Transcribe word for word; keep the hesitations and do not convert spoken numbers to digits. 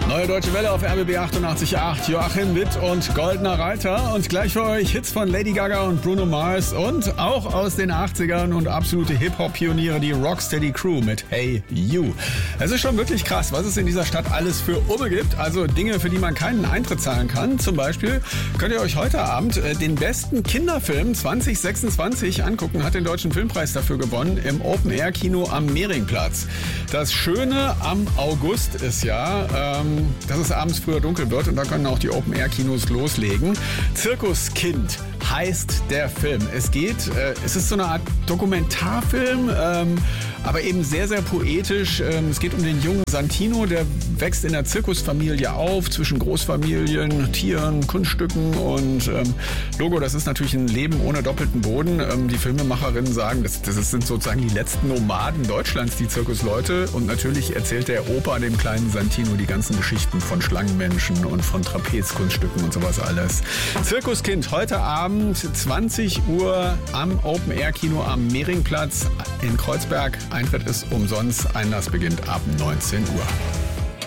Neue Deutsche Welle auf R B B achtundachtzig Komma acht. Joachim Witt und Goldener Reiter. Und gleich für euch Hits von Lady Gaga und Bruno Mars. Und auch aus den achtzigern und absolute Hip-Hop-Pioniere, die Rocksteady Crew mit Hey You. Es ist schon wirklich krass, was es in dieser Stadt alles für Umme gibt. Also Dinge, für die man keinen Eintritt zahlen kann. Zum Beispiel könnt ihr euch heute Abend den besten Kinderfilm zwanzig sechsundzwanzig angucken. Hat den Deutschen Filmpreis dafür gewonnen im Open-Air-Kino am Mehringplatz. Das Schöne am August ist ja, ähm, dass es abends früher dunkel wird und da können auch die Open-Air-Kinos loslegen. Zirkuskind heißt der Film. Es geht, äh, es ist so eine Art Dokumentarfilm, ähm, aber eben sehr, sehr poetisch. Ähm, es geht um den jungen Santino, der wächst in der Zirkusfamilie auf, zwischen Großfamilien, Tieren, Kunststücken und ähm, Logo, das ist natürlich ein Leben ohne doppelten Boden. Ähm, die Filmemacherinnen sagen, das, das sind sozusagen die letzten Nomaden Deutschlands, die Zirkusleute. Und natürlich erzählt der Opa dem kleinen Santino die ganzen Geschichten von Schlangenmenschen und von Trapezkunststücken und sowas alles. Zirkuskind, heute Abend zwanzig Uhr am Open-Air-Kino am Mehringplatz in Kreuzberg. Eintritt ist umsonst, Einlass beginnt ab neunzehn Uhr.